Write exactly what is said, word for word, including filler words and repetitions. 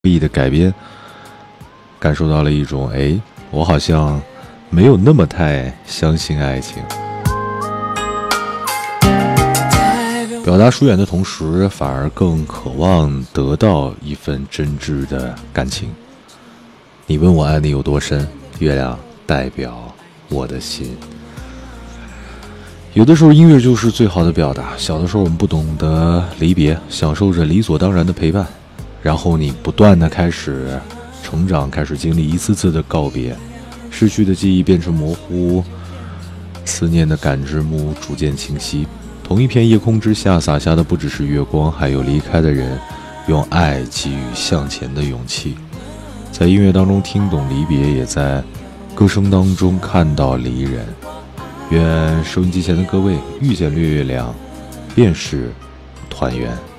意的改编，感受到了一种哎，我好像没有那么太相信爱情。表达疏远的同时，反而更渴望得到一份真挚的感情。你问我爱你有多深，月亮代表我的心。有的时候音乐就是最好的表达。小的时候我们不懂得离别，享受着理所当然的陪伴，然后你不断的开始成长，开始经历一次次的告别，失去的记忆变成模糊，思念的感知幕逐渐清晰。同一片夜空之下洒下的不只是月光，还有离开的人用爱给予向前的勇气。在音乐当中听懂离别，也在歌声当中看到离人。愿收音机前的各位遇见月亮便是团圆。